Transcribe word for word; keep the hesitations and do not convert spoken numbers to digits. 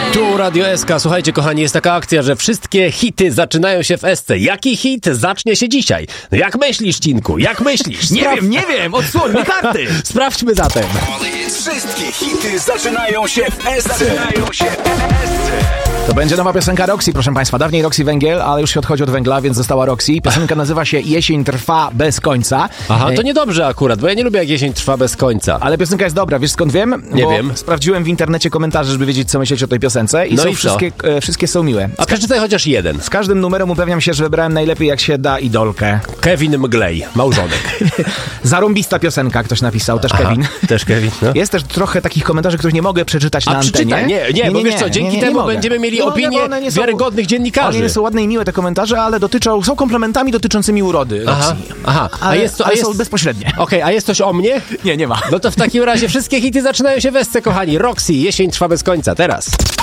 Tu Radio S K. Słuchajcie, kochani, jest taka akcja, że wszystkie hity zaczynają się w S C. Jaki hit zacznie się dzisiaj? No jak myślisz, Cinku? Jak myślisz? Nie wiem, nie wiem, odsłoń mi karty. Sprawdźmy zatem. Wszystkie hity zaczynają się w S C. Zaczynają się w S C. To będzie nowa piosenka Roxy, proszę państwa. Dawniej Roxy Węgiel, ale już się odchodzi od węgla, więc została Roxy. Piosenka nazywa się Jesień trwa bez końca. Aha, to niedobrze akurat, bo ja nie lubię, jak jesień trwa bez końca. Ale piosenka jest dobra, wiesz skąd wiem? Nie Bo wiem. Sprawdziłem w internecie komentarze, żeby wiedzieć, co myśleć o tej piosence. I No są i co? wszystkie, e, wszystkie są miłe. A przeczytaj chociaż jeden. Z każdym numerem upewniam się, że wybrałem najlepiej jak się da idolkę. Kevin Mglej, małżonek. Zarąbista piosenka, ktoś napisał, też Aha, Kevin. też Kevin, no. Jest też trochę takich komentarzy, których nie mogę przeczytać A na antenie. przeczytaj, nie, nie, bo wiesz co, dzięki nie, nie, temu nie mogę. będziemy mieli Nie mogę, opinie bo one nie są- wiarygodnych dziennikarzy. One są ładne i miłe te komentarze, ale dotyczą, są komplementami dotyczącymi urody Aha, Roxy. aha. A Ale, jest to, a ale jest... są bezpośrednie. Okej, a jest coś o mnie? Nie, nie ma. No to w takim razie wszystkie hity zaczynają się w S C, kochani. Roxy, jesień trwa bez końca, teraz.